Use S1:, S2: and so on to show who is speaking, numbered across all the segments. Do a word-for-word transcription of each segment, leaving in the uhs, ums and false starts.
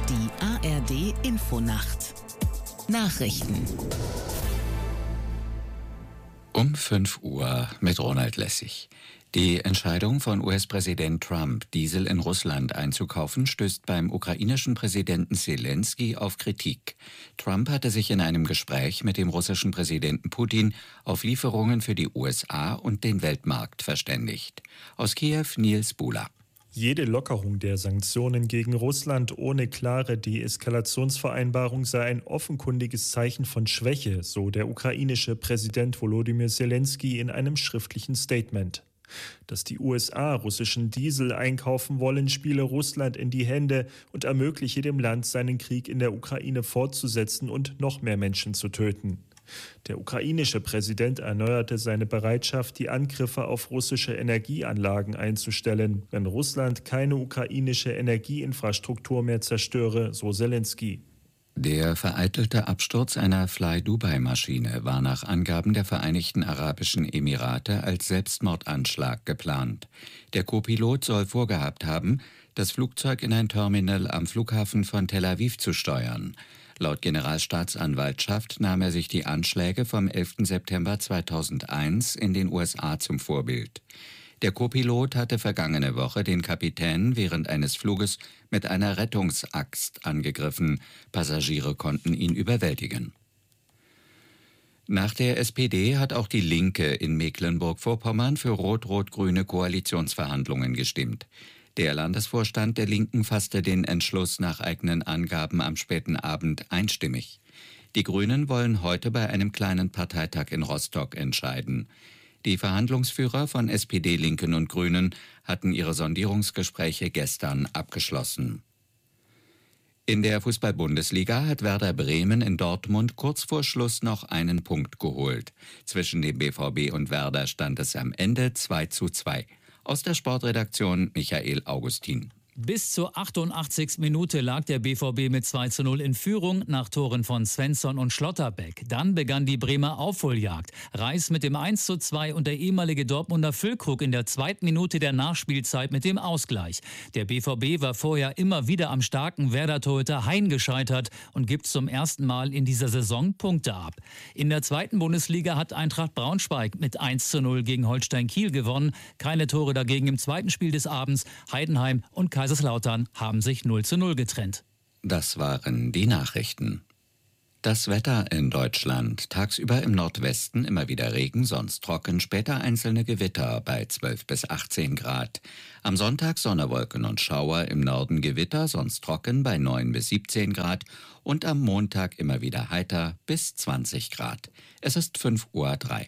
S1: Die A R D Infonacht. Nachrichten.
S2: Um fünf Uhr mit Ronald Lessig. Die Entscheidung von U S-Präsident Trump, Diesel in Russland einzukaufen, stößt beim ukrainischen Präsidenten Selenskyj auf Kritik. Trump hatte sich in einem Gespräch mit dem russischen Präsidenten Putin auf Lieferungen für die U S A und den Weltmarkt verständigt. Aus Kiew Nils Bula.
S3: Jede Lockerung der Sanktionen gegen Russland ohne klare Deeskalationsvereinbarung sei ein offenkundiges Zeichen von Schwäche, so der ukrainische Präsident Volodymyr Selenskyj in einem schriftlichen Statement. Dass die U S A russischen Diesel einkaufen wollen, spiele Russland in die Hände und ermögliche dem Land, seinen Krieg in der Ukraine fortzusetzen und noch mehr Menschen zu töten. Der ukrainische Präsident erneuerte seine Bereitschaft, die Angriffe auf russische Energieanlagen einzustellen, wenn Russland keine ukrainische Energieinfrastruktur mehr zerstöre, so Selenskyj.
S2: Der vereitelte Absturz einer Fly-Dubai-Maschine war nach Angaben der Vereinigten Arabischen Emirate als Selbstmordanschlag geplant. Der Co-Pilot soll vorgehabt haben, das Flugzeug in ein Terminal am Flughafen von Tel Aviv zu steuern. Laut Generalstaatsanwaltschaft nahm er sich die Anschläge vom elften September zweitausendeins in den U S A zum Vorbild. Der Co-Pilot hatte vergangene Woche den Kapitän während eines Fluges mit einer Rettungsaxt angegriffen. Passagiere konnten ihn überwältigen. Nach der S P D hat auch die Linke in Mecklenburg-Vorpommern für rot-rot-grüne Koalitionsverhandlungen gestimmt. Der Landesvorstand der Linken fasste den Entschluss nach eigenen Angaben am späten Abend einstimmig. Die Grünen wollen heute bei einem kleinen Parteitag in Rostock entscheiden. Die Verhandlungsführer von S P D, Linken und Grünen hatten ihre Sondierungsgespräche gestern abgeschlossen. In der Fußball-Bundesliga hat Werder Bremen in Dortmund kurz vor Schluss noch einen Punkt geholt. Zwischen dem B V B und Werder stand es am Ende zwei zu zwei. Aus der Sportredaktion Michael Augustin.
S4: Bis zur achtundachtzigsten Minute lag der B V B mit zwei zu null in Führung nach Toren von Svensson und Schlotterbeck. Dann begann die Bremer Aufholjagd. Reis mit dem eins zu zwei und der ehemalige Dortmunder Füllkrug in der zweiten Minute der Nachspielzeit mit dem Ausgleich. Der B V B war vorher immer wieder am starken Werder-Torhüter Hein gescheitert und gibt zum ersten Mal in dieser Saison Punkte ab. In der zweiten Bundesliga hat Eintracht Braunschweig mit eins zu null gegen Holstein Kiel gewonnen. Keine Tore dagegen im zweiten Spiel des Abends. Heidenheim und Kaiserslautern haben sich null zu null getrennt.
S2: Das waren die Nachrichten. Das Wetter in Deutschland. Tagsüber im Nordwesten immer wieder Regen, sonst trocken, später einzelne Gewitter bei zwölf bis achtzehn Grad. Am Sonntag Sonne, Wolken und Schauer, im Norden Gewitter, sonst trocken bei neun bis siebzehn Grad und am Montag immer wieder heiter bis zwanzig Grad. Es ist fünf Uhr drei.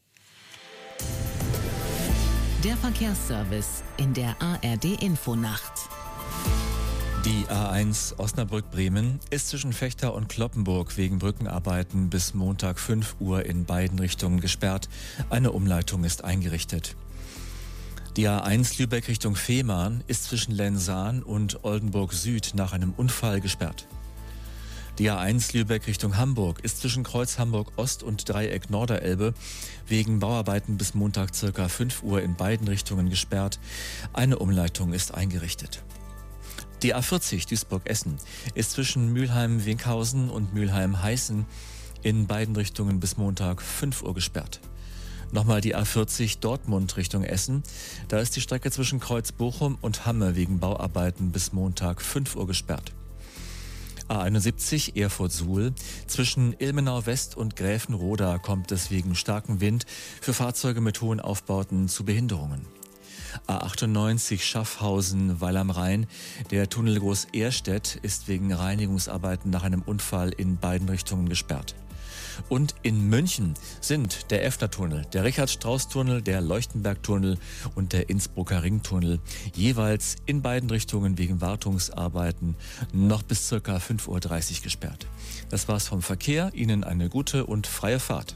S1: Der Verkehrsservice in der A R D Infonacht.
S5: Die A eins Osnabrück-Bremen ist zwischen Vechta und Cloppenburg wegen Brückenarbeiten bis Montag fünf Uhr in beiden Richtungen gesperrt. Eine Umleitung ist eingerichtet. Die A eins Lübeck Richtung Fehmarn ist zwischen Lensahn und Oldenburg Süd nach einem Unfall gesperrt. Die A eins Lübeck Richtung Hamburg ist zwischen Kreuz Hamburg Ost und Dreieck Norderelbe wegen Bauarbeiten bis Montag ca. fünf Uhr in beiden Richtungen gesperrt. Eine Umleitung ist eingerichtet. Die A vierzig Duisburg-Essen ist zwischen Mülheim-Winkhausen und Mülheim-Heißen in beiden Richtungen bis Montag fünf Uhr gesperrt. Nochmal die A vierzig Dortmund Richtung Essen. Da ist die Strecke zwischen Kreuz Bochum und Hamme wegen Bauarbeiten bis Montag fünf Uhr gesperrt. A einundsiebzig Erfurt-Suhl. Zwischen Ilmenau West und Gräfenroda kommt es wegen starkem Wind für Fahrzeuge mit hohen Aufbauten zu Behinderungen. A achtundneunzig Schaffhausen, Weil am Rhein. Der Tunnel Groß-Ehrstedt ist wegen Reinigungsarbeiten nach einem Unfall in beiden Richtungen gesperrt. Und in München sind der Effner-Tunnel, der Richard-Strauss-Tunnel, der Leuchtenberg-Tunnel und der Innsbrucker Ringtunnel jeweils in beiden Richtungen wegen Wartungsarbeiten noch bis ca. fünf Uhr dreißig gesperrt. Das war's vom Verkehr. Ihnen eine gute und freie Fahrt.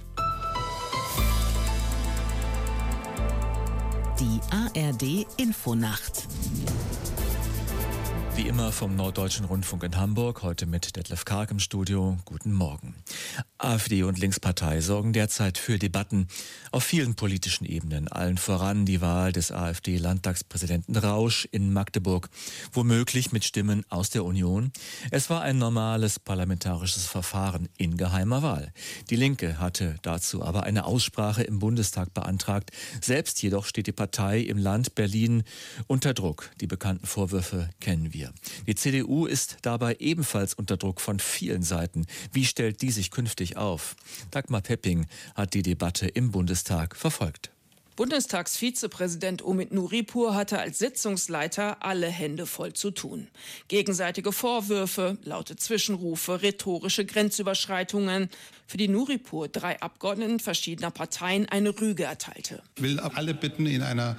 S1: Die A R D Infonacht.
S5: Wie immer vom Norddeutschen Rundfunk in Hamburg, heute mit Detlef Karg im Studio. Guten Morgen. AfD und Linkspartei sorgen derzeit für Debatten auf vielen politischen Ebenen. Allen voran die Wahl des AfD-Landtagspräsidenten Rausch in Magdeburg, womöglich mit Stimmen aus der Union. Es war ein normales parlamentarisches Verfahren in geheimer Wahl. Die Linke hatte dazu aber eine Aussprache im Bundestag beantragt. Selbst jedoch steht die Partei im Land Berlin unter Druck. Die bekannten Vorwürfe kennen wir. Die C D U ist dabei ebenfalls unter Druck von vielen Seiten. Wie stellt die sich künftig auf? Dagmar Pepping hat die Debatte im Bundestag verfolgt.
S6: Bundestagsvizepräsident Omid Nuripur hatte als Sitzungsleiter alle Hände voll zu tun. Gegenseitige Vorwürfe, laute Zwischenrufe, rhetorische Grenzüberschreitungen, für die Nuripur drei Abgeordneten verschiedener Parteien eine Rüge erteilte.
S7: Ich will alle bitten, in einer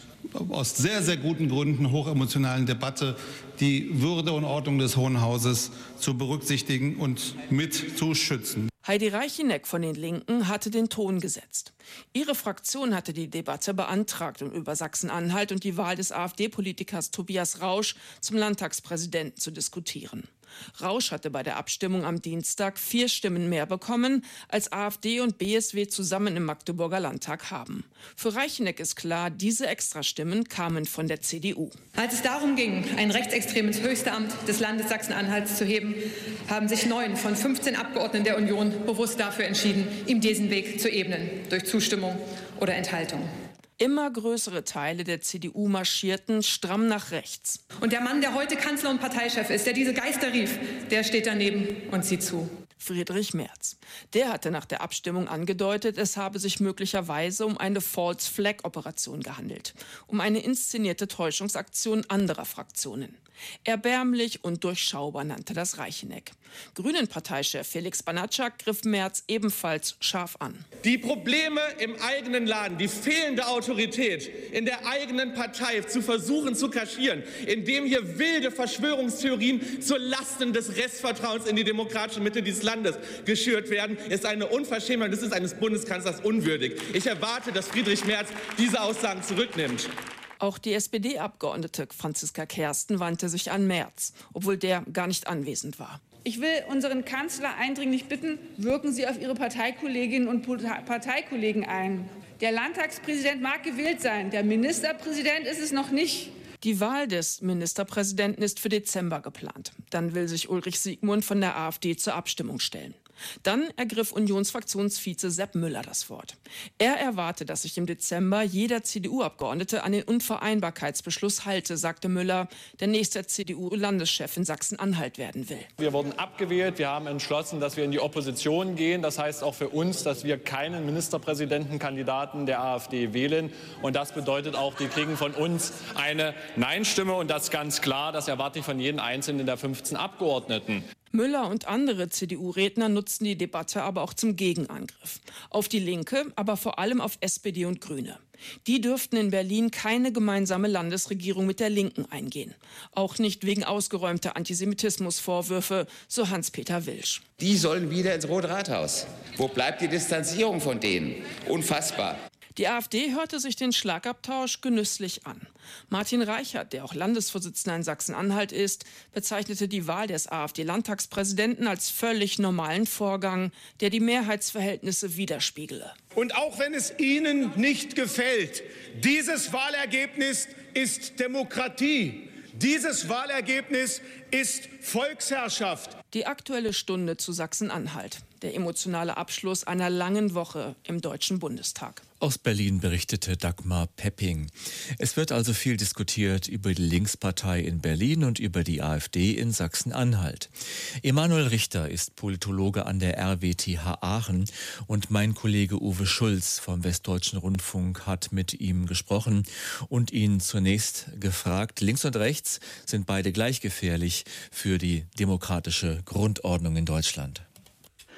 S7: aus sehr, sehr guten Gründen hochemotionalen Debatte die Würde und Ordnung des Hohen Hauses zu berücksichtigen und mit zu schützen.
S6: Heidi Reicheneck von den Linken hatte den Ton gesetzt. Ihre Fraktion hatte die Debatte beantragt, um über Sachsen-Anhalt und die Wahl des AfD-Politikers Tobias Rausch zum Landtagspräsidenten zu diskutieren. Rausch hatte bei der Abstimmung am Dienstag vier Stimmen mehr bekommen, als AfD und B S W zusammen im Magdeburger Landtag haben. Für Reicheneck ist klar, diese Extrastimmen kamen von der C D U.
S8: Als es darum ging, ein rechtsextremes Höchstamt des Landes Sachsen-Anhalts zu heben, haben sich neun von fünfzehn Abgeordneten der Union bewusst dafür entschieden, ihm diesen Weg zu ebnen, durch Zustimmung oder Enthaltung.
S6: Immer größere Teile der C D U marschierten stramm nach rechts.
S8: Und der Mann, der heute Kanzler und Parteichef ist, der diese Geister rief, der steht daneben und sieht zu.
S6: Friedrich Merz. Der hatte nach der Abstimmung angedeutet, es habe sich möglicherweise um eine False-Flag-Operation gehandelt, um eine inszenierte Täuschungsaktion anderer Fraktionen. Erbärmlich und durchschaubar nannte das Reicheneck. Grünen-Parteichef Felix Banatschak griff Merz ebenfalls scharf an.
S9: Die Probleme im eigenen Laden, die fehlende Autorität in der eigenen Partei zu versuchen zu kaschieren, indem hier wilde Verschwörungstheorien zu Lasten des Restvertrauens in die demokratische Mitte dieses Landes geschürt werden, ist eine Unverschämtheit, das ist eines Bundeskanzlers unwürdig. Ich erwarte, dass Friedrich Merz diese Aussagen zurücknimmt.
S6: Auch die S P D-Abgeordnete Franziska Kersten wandte sich an Merz, obwohl der gar nicht anwesend war.
S10: Ich will unseren Kanzler eindringlich bitten, wirken Sie auf Ihre Parteikolleginnen und Parteikollegen ein. Der Landtagspräsident mag gewählt sein, der Ministerpräsident ist es noch nicht.
S6: Die Wahl des Ministerpräsidenten ist für Dezember geplant. Dann will sich Ulrich Siegmund von der AfD zur Abstimmung stellen. Dann ergriff Unionsfraktionsvize Sepp Müller das Wort. Er erwarte, dass sich im Dezember jeder C D U-Abgeordnete an den Unvereinbarkeitsbeschluss halte, sagte Müller, der nächste C D U-Landeschef in Sachsen-Anhalt werden will.
S11: Wir wurden abgewählt. Wir haben entschlossen, dass wir in die Opposition gehen. Das heißt auch für uns, dass wir keinen Ministerpräsidentenkandidaten der AfD wählen. Und das bedeutet auch, die kriegen von uns eine Nein-Stimme. Und das ist ganz klar. Das erwarte ich von jedem Einzelnen der fünfzehn Abgeordneten.
S6: Müller und andere C D U-Redner nutzten die Debatte aber auch zum Gegenangriff. Auf die Linke, aber vor allem auf S P D und Grüne. Die dürften in Berlin keine gemeinsame Landesregierung mit der Linken eingehen. Auch nicht wegen ausgeräumter Antisemitismusvorwürfe, so Hans-Peter Wilsch.
S12: Die sollen wieder ins Rote Rathaus. Wo bleibt die Distanzierung von denen? Unfassbar.
S6: Die AfD hörte sich den Schlagabtausch genüsslich an. Martin Reichert, der auch Landesvorsitzender in Sachsen-Anhalt ist, bezeichnete die Wahl des AfD-Landtagspräsidenten als völlig normalen Vorgang, der die Mehrheitsverhältnisse widerspiegele.
S13: Und auch wenn es Ihnen nicht gefällt, dieses Wahlergebnis ist Demokratie. Dieses Wahlergebnis ist Volksherrschaft.
S6: Die Aktuelle Stunde zu Sachsen-Anhalt. Der emotionale Abschluss einer langen Woche im Deutschen Bundestag.
S5: Aus Berlin berichtete Dagmar Pepping. Es wird also viel diskutiert über die Linkspartei in Berlin und über die AfD in Sachsen-Anhalt. Emanuel Richter ist Politologe an der R W T H Aachen und mein Kollege Uwe Schulz vom Westdeutschen Rundfunk hat mit ihm gesprochen und ihn zunächst gefragt, links und rechts sind beide gleich gefährlich für die demokratische Grundordnung in Deutschland.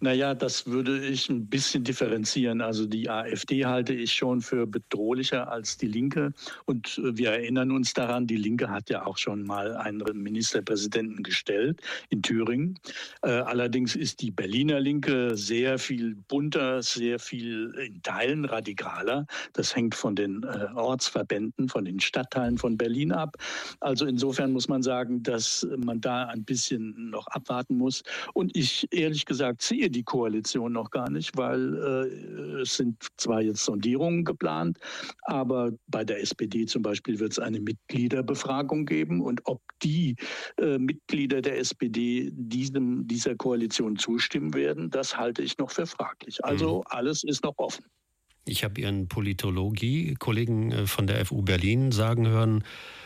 S14: Naja, das würde ich ein bisschen differenzieren. Also die AfD halte ich schon für bedrohlicher als die Linke. Und wir erinnern uns daran, die Linke hat ja auch schon mal einen Ministerpräsidenten gestellt in Thüringen. Äh, allerdings ist die Berliner Linke sehr viel bunter, sehr viel in Teilen radikaler. Das hängt von den äh, Ortsverbänden, von den Stadtteilen von Berlin ab. Also insofern muss man sagen, dass man da ein bisschen noch abwarten muss. Und ich ehrlich gesagt sehe die Koalition noch gar nicht, weil äh, es sind zwar jetzt Sondierungen geplant, aber bei der S P D zum Beispiel wird es eine Mitgliederbefragung geben und ob die äh, Mitglieder der S P D diesem, dieser Koalition zustimmen werden, das halte ich noch für fraglich. Also mhm. alles ist noch offen.
S15: Ich habe Ihren Politologie-Kollegen von der F U Berlin sagen hören,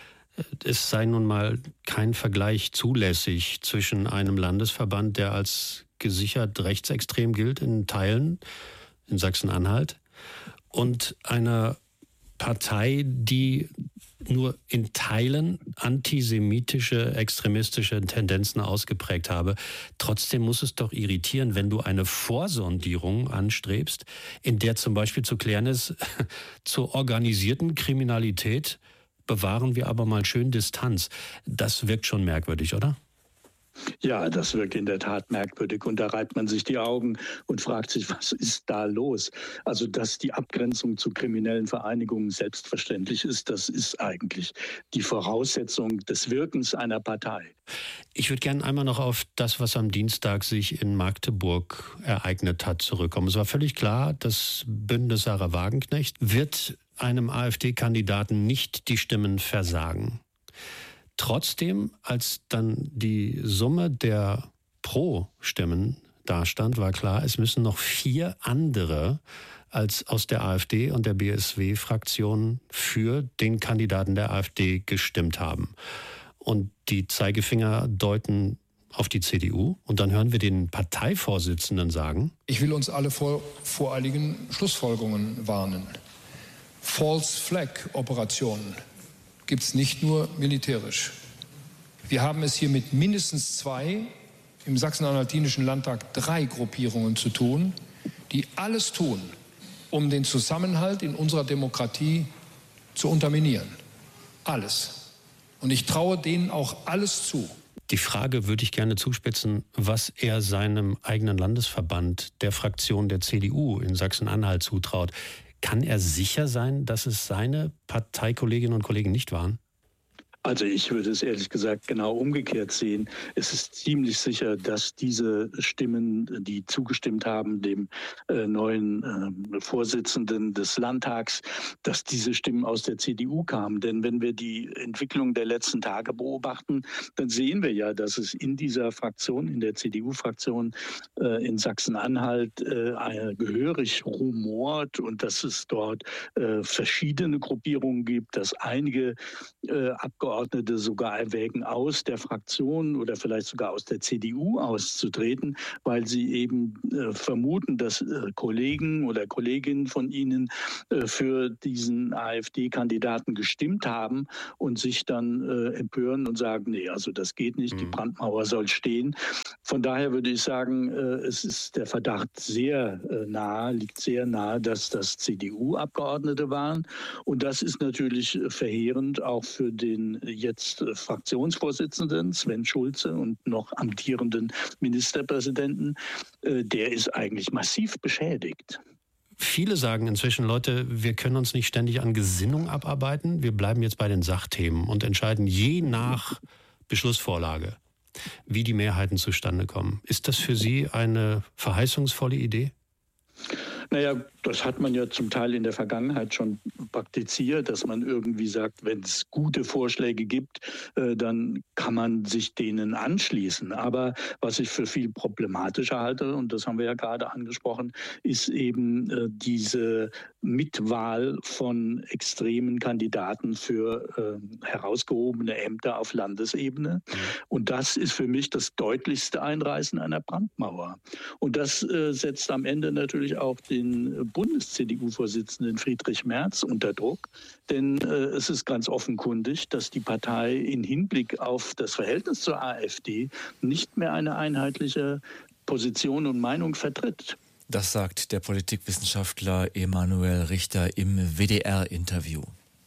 S15: es sei nun mal kein Vergleich zulässig zwischen einem Landesverband, der als gesichert rechtsextrem gilt in Teilen, in Sachsen-Anhalt, und einer Partei, die nur in Teilen antisemitische, extremistische Tendenzen ausgeprägt habe. Trotzdem muss es doch irritieren, wenn du eine Vorsondierung anstrebst, in der zum Beispiel zu klären ist, zur organisierten Kriminalität bewahren wir aber mal schön Distanz. Das wirkt schon merkwürdig, oder?
S14: Ja, das wirkt in der Tat merkwürdig und da reibt man sich die Augen und fragt sich, was ist da los? Also, dass die Abgrenzung zu kriminellen Vereinigungen selbstverständlich ist, das ist eigentlich die Voraussetzung des Wirkens einer Partei.
S15: Ich würde gerne einmal noch auf das, was am Dienstag sich in Magdeburg ereignet hat, zurückkommen. Es war völlig klar, das Bündnis Sarah Wagenknecht wird einem AfD-Kandidaten nicht die Stimmen versagen. Trotzdem, als dann die Summe der Pro-Stimmen dastand, war klar, es müssen noch vier andere als aus der AfD und der B S W-Fraktion für den Kandidaten der AfD gestimmt haben. Und die Zeigefinger deuten auf die C D U. Und dann hören wir den Parteivorsitzenden sagen:
S16: Ich will uns alle vor voreiligen Schlussfolgerungen warnen. False Flag Operationen gibt es nicht nur militärisch. Wir haben es hier mit mindestens zwei, im Sachsen-Anhaltinischen Landtag drei Gruppierungen zu tun, die alles tun, um den Zusammenhalt in unserer Demokratie zu unterminieren. Alles. Und ich traue denen auch alles zu.
S15: Die Frage würde ich gerne zuspitzen, was er seinem eigenen Landesverband, der Fraktion der C D U in Sachsen-Anhalt zutraut. Kann er sicher sein, dass es seine Parteikolleginnen und Kollegen nicht waren?
S14: Also ich würde es ehrlich gesagt genau umgekehrt sehen. Es ist ziemlich sicher, dass diese Stimmen, die zugestimmt haben, dem äh, neuen äh, Vorsitzenden des Landtags, dass diese Stimmen aus der C D U kamen. Denn wenn wir die Entwicklung der letzten Tage beobachten, dann sehen wir ja, dass es in dieser Fraktion, in der C D U-Fraktion äh, in Sachsen-Anhalt äh, gehörig rumort und dass es dort äh, verschiedene Gruppierungen gibt, dass einige äh, Abgeordnete Abgeordnete sogar erwägen, aus der Fraktion oder vielleicht sogar aus der C D U auszutreten, weil sie eben äh, vermuten, dass äh, Kollegen oder Kolleginnen von ihnen äh, für diesen AfD-Kandidaten gestimmt haben und sich dann äh, empören und sagen, nee, also das geht nicht, mhm. die Brandmauer soll stehen. Von daher würde ich sagen, äh, es ist der Verdacht sehr äh, nahe, liegt sehr nahe, dass das C D U-Abgeordnete waren. Und das ist natürlich verheerend auch für den jetzt Fraktionsvorsitzenden Sven Schulze und noch amtierenden Ministerpräsidenten. Der ist eigentlich massiv beschädigt.
S15: Viele sagen inzwischen, Leute, wir können uns nicht ständig an Gesinnung abarbeiten. Wir bleiben jetzt bei den Sachthemen und entscheiden je nach Beschlussvorlage, wie die Mehrheiten zustande kommen. Ist das für Sie eine verheißungsvolle Idee?
S14: Naja, das hat man ja zum Teil in der Vergangenheit schon praktiziert, dass man irgendwie sagt, wenn es gute Vorschläge gibt, äh, dann kann man sich denen anschließen. Aber was ich für viel problematischer halte, und das haben wir ja gerade angesprochen, ist eben äh, diese Mitwahl von extremen Kandidaten für äh, herausgehobene Ämter auf Landesebene. Und das ist für mich das deutlichste Einreißen einer Brandmauer. Und das äh, setzt am Ende natürlich auch den Bundes-C D U-Vorsitzenden Friedrich Merz unter Druck. Denn äh, es ist ganz offenkundig, dass die Partei in Hinblick auf das Verhältnis zur AfD nicht mehr eine einheitliche Position und Meinung vertritt.
S5: Das sagt der Politikwissenschaftler Emanuel Richter im W D R-Interview.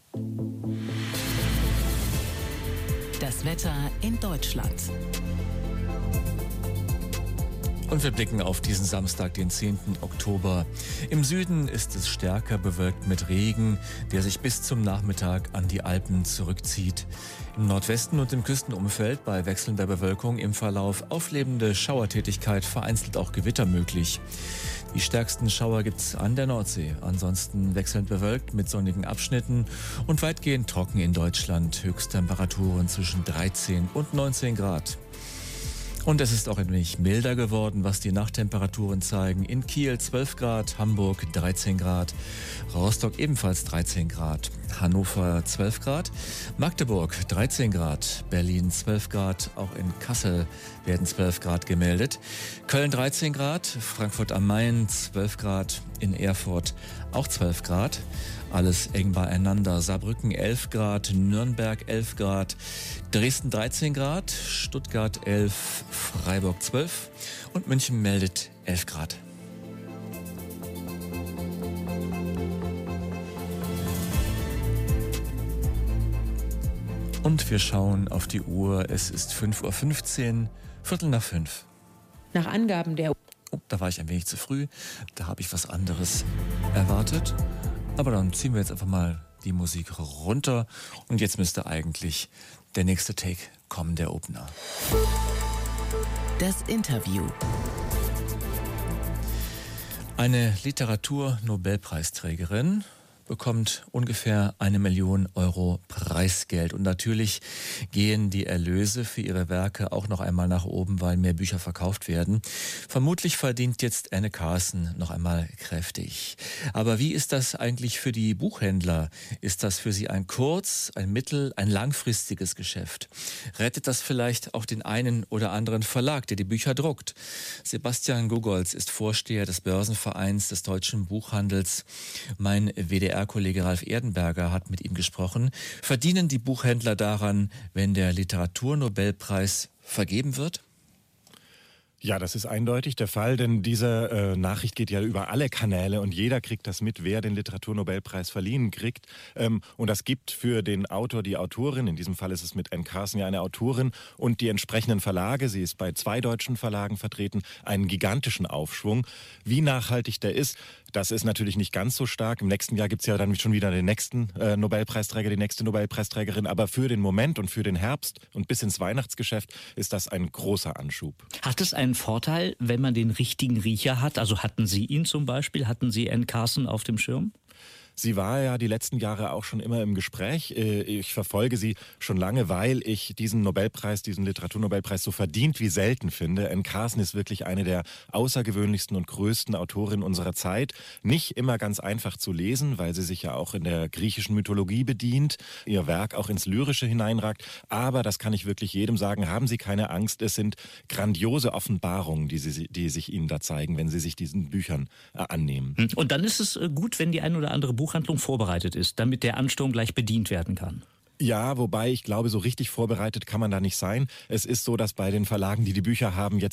S1: Das Wetter in Deutschland.
S5: Und wir blicken auf diesen Samstag, den zehnten Oktober. Im Süden ist es stärker bewölkt mit Regen, der sich bis zum Nachmittag an die Alpen zurückzieht. Im Nordwesten und im Küstenumfeld bei wechselnder Bewölkung im Verlauf auflebende Schauertätigkeit, vereinzelt auch Gewitter möglich. Die stärksten Schauer gibt es an der Nordsee. Ansonsten wechselnd bewölkt mit sonnigen Abschnitten und weitgehend trocken in Deutschland. Höchsttemperaturen zwischen dreizehn und neunzehn Grad. Und es ist auch ein wenig milder geworden, was die Nachttemperaturen zeigen. In Kiel zwölf Grad, Hamburg dreizehn Grad, Rostock ebenfalls dreizehn Grad, Hannover zwölf Grad, Magdeburg dreizehn Grad, Berlin zwölf Grad, auch in Kassel werden zwölf Grad gemeldet, Köln dreizehn Grad, Frankfurt am Main zwölf Grad, in Erfurt auch zwölf Grad. Alles eng beieinander. Saarbrücken elf Grad, Nürnberg elf Grad, Dresden dreizehn Grad, Stuttgart elf, Freiburg zwölf und München meldet elf Grad. Und wir schauen auf die Uhr. Es ist fünf Uhr fünfzehn, Viertel nach fünf.
S17: Nach Angaben der...
S5: Oh, da war ich ein wenig zu früh. Da habe ich was anderes erwartet. Aber dann ziehen wir jetzt einfach mal die Musik runter. Und jetzt müsste eigentlich der nächste Take kommen, der Opener.
S1: Das Interview.
S5: Eine Literatur-Nobelpreisträgerin bekommt ungefähr eine Million Euro Preisgeld. Und natürlich gehen die Erlöse für ihre Werke auch noch einmal nach oben, weil mehr Bücher verkauft werden. Vermutlich verdient jetzt Anne Carson noch einmal kräftig. Aber wie ist das eigentlich für die Buchhändler? Ist das für sie ein kurz-, ein mittel-, ein langfristiges Geschäft? Rettet das vielleicht auch den einen oder anderen Verlag, der die Bücher druckt? Sebastian Gogolz ist Vorsteher des Börsenvereins des deutschen Buchhandels. Mein W D R-Kollege Ralf Erdenberger hat mit ihm gesprochen. Verdienen die Buchhändler daran, wenn der Literaturnobelpreis vergeben wird?
S18: Ja, das ist eindeutig der Fall, denn diese äh, Nachricht geht ja über alle Kanäle und jeder kriegt das mit, wer den Literaturnobelpreis verliehen kriegt. Ähm, und das gibt für den Autor, die Autorin, in diesem Fall ist es mit Anne Carson ja eine Autorin, und die entsprechenden Verlage, sie ist bei zwei deutschen Verlagen vertreten, einen gigantischen Aufschwung. Wie nachhaltig der ist, das ist natürlich nicht ganz so stark. Im nächsten Jahr gibt es ja dann schon wieder den nächsten äh, Nobelpreisträger, die nächste Nobelpreisträgerin. Aber für den Moment und für den Herbst und bis ins Weihnachtsgeschäft ist das ein großer Anschub.
S19: Hat es einen Vorteil, wenn man den richtigen Riecher hat? Also hatten Sie ihn zum Beispiel? Hatten Sie Anne Carson auf dem Schirm?
S18: Sie war ja die letzten Jahre auch schon immer im Gespräch. Ich verfolge sie schon lange, weil ich diesen Nobelpreis, diesen Literaturnobelpreis so verdient wie selten finde. Anne Carson ist wirklich eine der außergewöhnlichsten und größten Autorinnen unserer Zeit. Nicht immer ganz einfach zu lesen, weil sie sich ja auch in der griechischen Mythologie bedient, ihr Werk auch ins Lyrische hineinragt. Aber das kann ich wirklich jedem sagen, haben Sie keine Angst. Es sind grandiose Offenbarungen, die, sie, die sich Ihnen da zeigen, wenn Sie sich diesen Büchern äh, annehmen.
S19: Und dann ist es gut, wenn die ein oder andere Buch Buchhandlung vorbereitet ist, damit der Ansturm gleich bedient werden kann.
S18: Ja, wobei ich glaube, so richtig vorbereitet kann man da nicht sein. Es ist so, dass bei den Verlagen, die die Bücher haben, jetzt